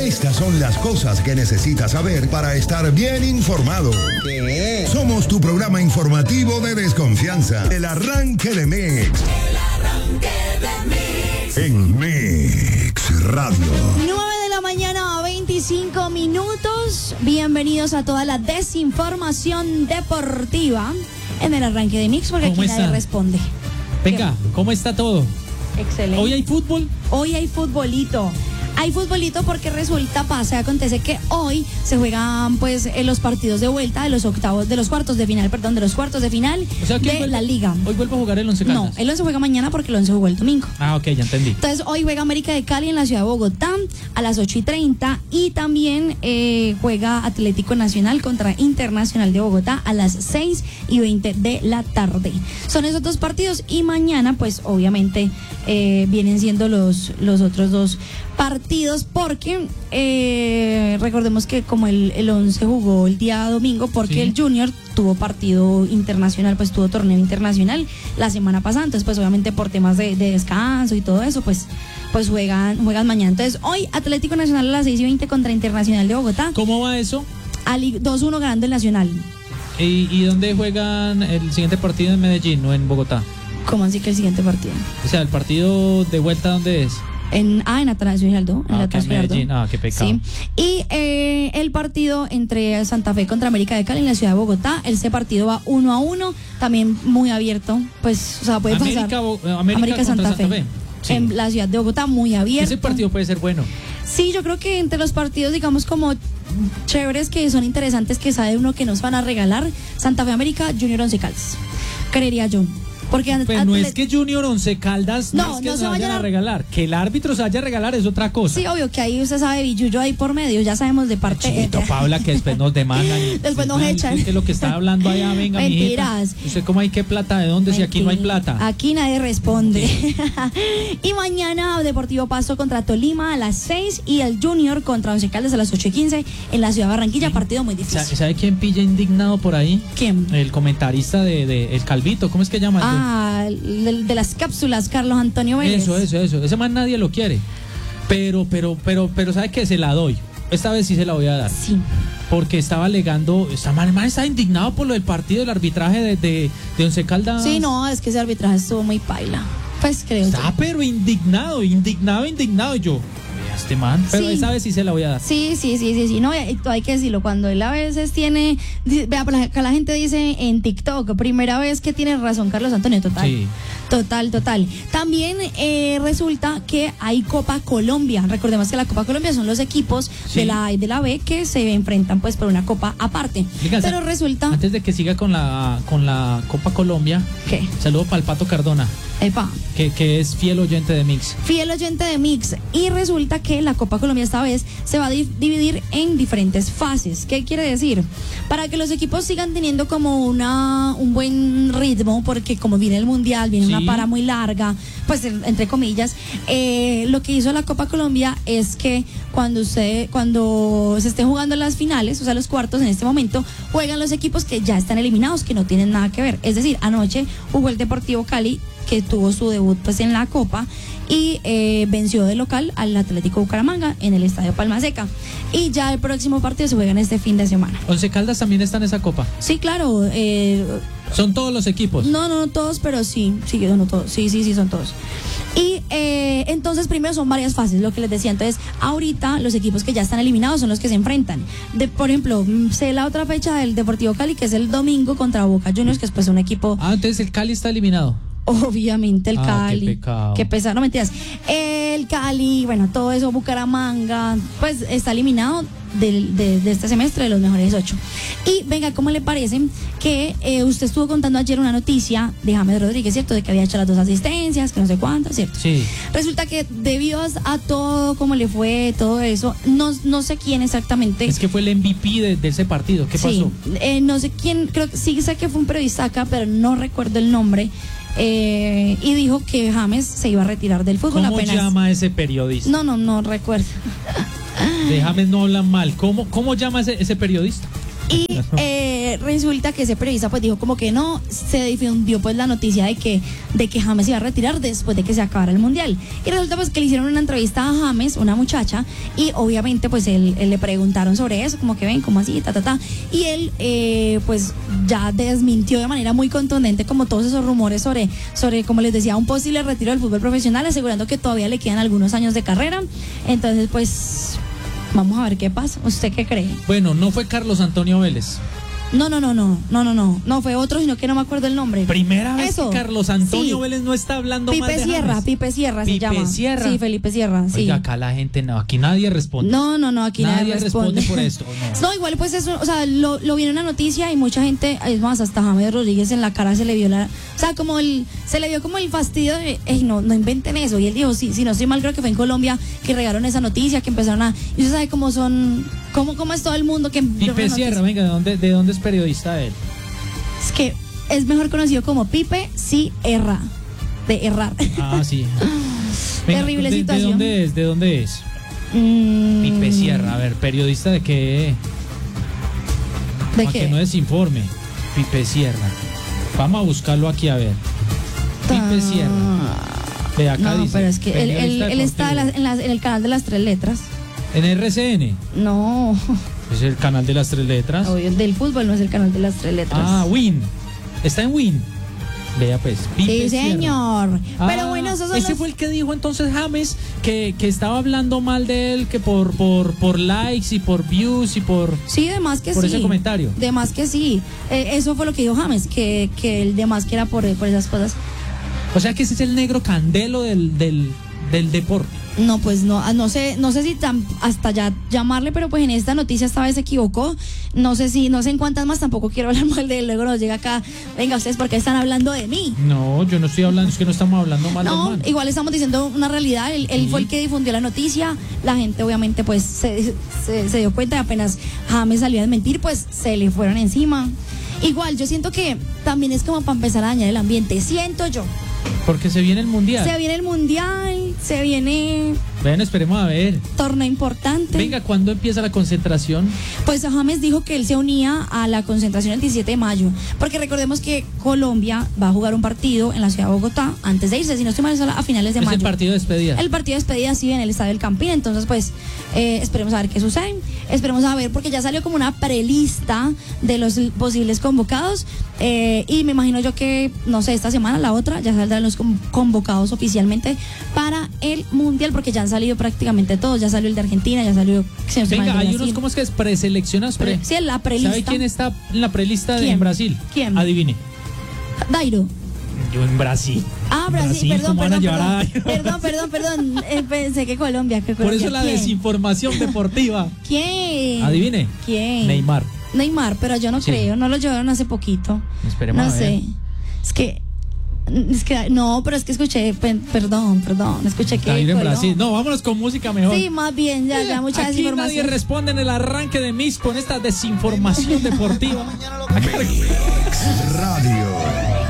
Estas son las cosas que necesitas saber para estar bien informado. ¿Qué? Somos tu programa informativo de desconfianza. El arranque de Mix. El arranque de Mix. En Mix Radio. 9 de la mañana, 25 minutos. Bienvenidos a toda la desinformación deportiva en el arranque de Mix, porque aquí nadie responde. Venga, ¿cómo está todo? Excelente. ¿Hoy hay fútbol? Hoy hay futbolito. Hay futbolito porque acontece que hoy se juegan pues los partidos de vuelta de los cuartos de final, O sea, de la liga. ¿Hoy vuelve a jugar el Once Caldas? No, el Once juega mañana porque el Once jugó el domingo. Ah, ok, ya entendí. Entonces hoy juega América de Cali en la ciudad de Bogotá a las 8:30 y también juega Atlético Nacional contra Internacional de Bogotá a las 6:20 de la tarde. Son esos dos partidos y mañana pues obviamente vienen siendo los otros dos partidos porque recordemos que como el 11 jugó el día domingo porque sí, el Junior tuvo partido internacional, pues tuvo torneo internacional la semana pasada, entonces pues obviamente por temas de descanso y todo eso pues juegan mañana. Entonces hoy Atlético Nacional a las 6:20 contra Internacional de Bogotá. ¿Cómo va eso? 2-1 ganando el Nacional. ¿Y dónde juegan el siguiente partido? ¿En Medellín o en Bogotá? ¿Cómo así que el siguiente partido? O sea, ¿el partido de vuelta dónde es? En Atanasio Girardot. En Medellín. Ah, qué pecado. Sí. Y el partido entre Santa Fe contra América de Cali en la ciudad de Bogotá, ese partido va 1-1, también muy abierto, pues, o sea, puede pasar. América Santa Fe. Sí. En la ciudad de Bogotá, muy abierto. Ese partido puede ser bueno. Sí, yo creo que entre los partidos, digamos, como chéveres, que son interesantes, que sabe uno que nos van a regalar, Santa Fe América, Junior Once Caldas, creería yo. Porque pero no es que Junior Once Caldas no es que no se vayan a regalar. Que el árbitro se vaya a regalar es otra cosa. Sí, obvio que ahí usted sabe, billuyo ahí por medio, ya sabemos de parte. Chiquito, Paula, que después nos demandan. Después nos echan. Que lo que está hablando allá, venga, mentiras. Mijita. ¿Usted cómo hay qué plata? ¿De dónde? Si aquí no hay plata. Aquí nadie responde. Y mañana Deportivo Pasto contra Tolima a las 6 y el Junior contra Once Caldas a las 8:15 en la ciudad de Barranquilla, partido muy difícil. ¿Sabe quién pilla indignado por ahí? ¿Quién? El comentarista de El Calvito, ¿cómo es que llama? De las cápsulas, Carlos Antonio Vélez. Eso. Ese man nadie lo quiere. Pero, ¿sabe qué? Se la doy. Esta vez sí se la voy a dar. Sí. Porque estaba alegando, el man está indignado por lo del partido, del arbitraje de Once Caldas. Sí, no, es que ese arbitraje estuvo muy paila. Pues creo. Está pero indignado. Y yo, este man, pero sí, esta vez sí se la voy a dar. Sí, no, hay que decirlo, cuando él a veces tiene, vea, acá la gente dice en TikTok, primera vez que tiene razón Carlos Antonio, total. Sí. Total. También resulta que hay Copa Colombia. Recordemos que la Copa Colombia son los equipos sí, de la A y de la B que se enfrentan pues por una copa aparte. Fíjense, pero resulta. Antes de que siga con la Copa Colombia, ¿qué? Saludo para el Pato Cardona. Epa. Que es fiel oyente de Mix. Y resulta que la Copa Colombia esta vez se va a dividir en diferentes fases. ¿Qué quiere decir? Para que los equipos sigan teniendo como un buen ritmo, porque como viene el Mundial, viene una para muy larga, pues entre comillas, lo que hizo la Copa Colombia es que cuando se esté jugando las finales, o sea los cuartos en este momento, juegan los equipos que ya están eliminados, que no tienen nada que ver. Es decir, anoche jugó el Deportivo Cali, que tuvo su debut pues en la Copa y venció de local al Atlético Bucaramanga en el Estadio Palma Seca, y ya el próximo partido se juega en este fin de semana. ¿Once Caldas también está en esa Copa? Sí, claro. ¿Son todos los equipos? No todos, pero sí, no todos. Sí, son todos. Y entonces primero son varias fases, lo que les decía. Entonces ahorita los equipos que ya están eliminados son los que se enfrentan. Por ejemplo, sé la otra fecha del Deportivo Cali, que es el domingo contra Boca Juniors, que es pues un equipo. Entonces el Cali está eliminado. Obviamente el Cali. Qué pecado. Qué pesar, no mentiras. El Cali, bueno, todo eso, Bucaramanga, pues está eliminado de este semestre de los mejores 8. Y venga, ¿cómo le parece que usted estuvo contando ayer una noticia de James Rodríguez, ¿cierto? De que había hecho las 2 asistencias, que no sé cuántas, ¿cierto? Sí. Resulta que debido a todo, cómo le fue, todo eso, no sé quién exactamente. Es que fue el MVP de ese partido. ¿Qué pasó? No sé quién, creo que sí sé que fue un periodista acá, pero no recuerdo el nombre. Y dijo que James se iba a retirar del fútbol. ¿Cómo llama ese periodista? No recuerdo. De James no hablan mal. ¿Cómo llama ese periodista? Y resulta que ese periodista pues dijo como que no, se difundió pues la noticia de que James iba a retirar después de que se acabara el mundial. Y resulta pues que le hicieron una entrevista a James, una muchacha, y obviamente pues él le preguntaron sobre eso, como que ven, como así, y él pues ya desmintió de manera muy contundente como todos esos rumores sobre, como les decía, un posible retiro del fútbol profesional, asegurando que todavía le quedan algunos años de carrera. Entonces pues vamos a ver qué pasa. ¿Usted qué cree? Bueno, no fue Carlos Antonio Vélez. No fue otro, sino que no me acuerdo el nombre. Primera vez que Carlos Antonio sí. Vélez no está hablando mal de James. Pipe Sierra se llama. Sierra. Sí, Felipe Sierra, sí. Oiga, acá la gente no, aquí nadie responde. No, aquí nadie responde por esto. No, igual pues eso, o sea, lo vi en una noticia y mucha gente, es más, hasta James Rodríguez en la cara se le vio o sea, se le vio como el fastidio de, no inventen eso. Y él dijo, sí, si no estoy mal, creo que fue en Colombia que regaron esa noticia, que empezaron y usted sabe cómo son, cómo es todo el mundo que... Pipe Sierra, venga, ¿de dónde es periodista él? Es que es mejor conocido como Pipe Sierra, de errar. Ah, sí. Venga, terrible situación. ¿De dónde es? Pipe Sierra, a ver, periodista de qué. ¿De para qué? Que no desinforme. Pipe Sierra. Vamos a buscarlo aquí a ver. Pipe Sierra. De acá no, dice. Pero es que él está en el canal de las 3 letras. ¿En RCN? No. ¿Es el canal de las 3 letras? Obvio, el del fútbol no es el canal de las 3 letras. Ah, Win. Está en Win. Vea pues, Pipe sí, Sierra. Señor. Pero bueno, esos son ese fue el que dijo entonces James que estaba hablando mal de él, que por likes y por views y por... Sí, de más que por sí. ese comentario. De más que sí. Eso fue lo que dijo James, que el de más que era por esas cosas. O sea que ese es el negro candelo del deporte. No, pues no sé si hasta ya llamarle, pero pues en esta noticia esta vez se equivocó. No sé en cuántas más, tampoco quiero hablar mal de él. Luego nos llega acá, venga, ustedes, ¿por qué están hablando de mí? No, yo no estoy hablando, es que no estamos hablando mal no, del man. Igual estamos diciendo una realidad. Él fue el que difundió la noticia. La gente obviamente pues se dio cuenta y apenas James salió a desmentir, pues se le fueron encima. Igual, yo siento que también es como para empezar a dañar el ambiente, siento yo. Porque se viene el mundial. Se viene el mundial, se viene... Ven, esperemos a ver. Torneo importante. Venga, ¿cuándo empieza la concentración? Pues James dijo que él se unía a la concentración el 17 de mayo. Porque recordemos que Colombia va a jugar un partido en la ciudad de Bogotá antes de irse, si no estoy mal, a finales de mayo. Es el partido de despedida. El partido de despedida sí en el Estadio del Campín. Entonces pues esperemos a ver qué sucede. Esperemos a ver, porque ya salió como una prelista de los posibles convocados. Y me imagino yo que, no sé, esta semana, la otra, ya saldrán los convocados oficialmente para el mundial, porque ya han salido prácticamente todos. Ya salió el de Argentina, ya salió... Venga, hay unos, ¿cómo es que es? Preseleccionados. Sí, en la prelista. ¿Sabe quién está en la prelista en Brasil? ¿Quién? Adivine. Dairo. Yo en Brasil. Ah, Brasil, ¿cómo van a llevar a Dairo? Perdón. Pensé que Colombia. Por eso la ¿Quién? Desinformación deportiva. ¿Quién? Adivine. ¿Quién? Neymar, pero yo no creo, no lo llevaron hace poquito. Esperemos no a ver. sé. Es que no, pero es que escuché, perdón, escuché que Dairo en Brasil. No, vámonos con música mejor. Sí, más bien, ya mucha Aquí desinformación. nadie responde en el arranque de Mix con esta desinformación deportiva. Mix Radio.